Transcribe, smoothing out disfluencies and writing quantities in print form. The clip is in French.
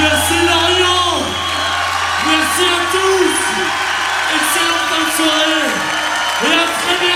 Merci Lorient. Merci à tous. Excellente fin de soirée. Et à très bientôt.